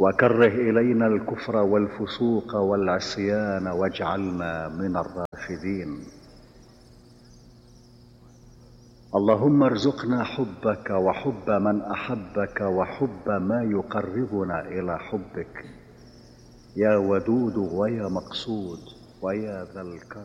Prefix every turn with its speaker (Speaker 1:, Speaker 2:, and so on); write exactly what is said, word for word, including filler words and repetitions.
Speaker 1: وكره إلينا الكفر والفسوق والعصيان واجعلنا من الراشدين. اللهم ارزقنا حبك وحب من أحبك وحب ما يقربنا إلى حبك، يا ودود ويا مقصود ويا ذا الكرم.